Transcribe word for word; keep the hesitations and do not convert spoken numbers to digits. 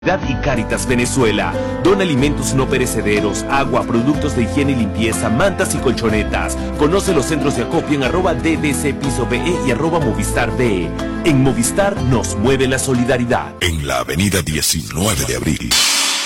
Y Cáritas Venezuela. Dona alimentos no perecederos, agua, productos de higiene y limpieza, mantas y colchonetas. Conoce los centros de acopio en arroba D B C Piso B E y arroba Movistar B E. En Movistar nos mueve la solidaridad. En la avenida diecinueve de abril.